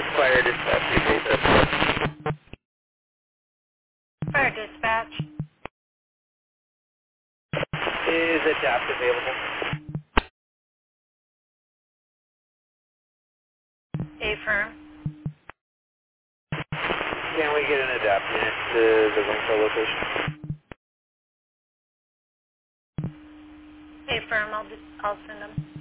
Fire dispatch. Fire dispatch. Is adapt available? Affirm. Can we get an adapt unit to the Winslow location? Affirm. I'll send them.